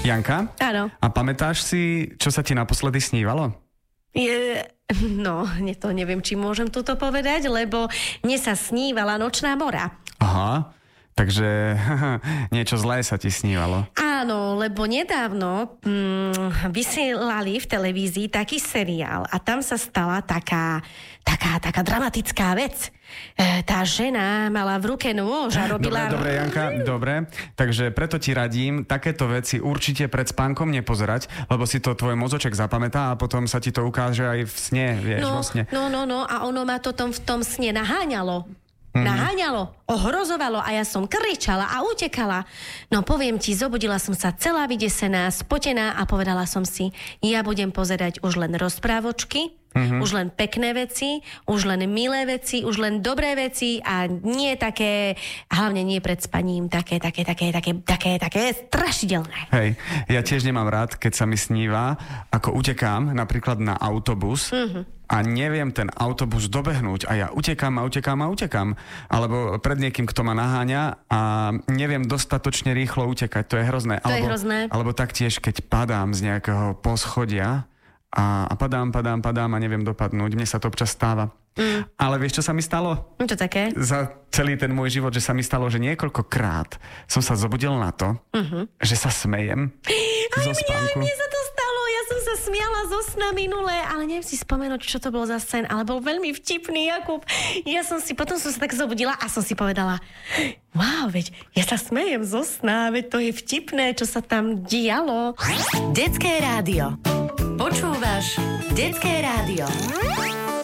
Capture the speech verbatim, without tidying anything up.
Janka? Áno. A pamätáš si, čo sa ti naposledy snívalo? Je, no, ne, to neviem, či môžem toto povedať, lebo mne sa snívala nočná mora. Aha, takže niečo zlé sa ti snívalo. Áno, lebo nedávno mm, vysielali v televízii taký seriál a tam sa stala taká, taká, taká dramatická vec. E, tá žena mala v ruke nôž a robila... Dobre, dobre, Janka, dobre. Takže preto ti radím takéto veci určite pred spánkom nepozerať, lebo si to tvoj mozoček zapamätá a potom sa ti to ukáže aj v sne, vieš, no, vo sne. No, no, no, a ono ma to tom, v tom sne naháňalo. Mm-hmm. Naháňalo, ohrozovalo a ja som kričala a utekala. No poviem ti, zobudila som sa celá vydesená, spotená a povedala som si, ja budem pozerať už len rozprávočky, mm-hmm. už len pekné veci, už len milé veci, už len dobré veci a nie také, hlavne nie pred spaním, také, také, také, také, také, také strašidelné. Hej, ja tiež nemám rád, keď sa mi sníva, ako utekám napríklad na autobus, mm-hmm. a neviem ten autobus dobehnúť a ja utekám a utekám a utekám. Alebo pred niekým, kto ma naháňa a neviem dostatočne rýchlo utekať. To je hrozné. To alebo, je hrozné. Alebo taktiež, keď padám z nejakého poschodia a, a padám, padám, padám a neviem dopadnúť. Mne sa to občas stáva. Mm. Ale vieš, čo sa mi stalo? Čo také? Za celý ten môj život, že sa mi stalo, že niekoľkokrát som sa zobudil na to, mm-hmm. že sa smejem aj zo mne, spánku. Aj mne sa to stalo, ja som sa smiala zo sna minulé, ale neviem si spomenúť, čo to bolo za sen, ale bol veľmi vtipný, Jakub. Ja som si, potom som sa tak zobudila a som si povedala, wow, veď ja sa smejem zo sna, veď to je vtipné, čo sa tam dialo. Detské rádio. Počúvaš Detské rádio.